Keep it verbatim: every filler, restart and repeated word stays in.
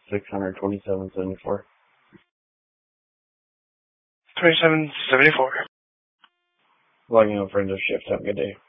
six hundred twenty-seven seventy-four. twenty-seven seventy-four. Logging on for end of shift. Have a good day.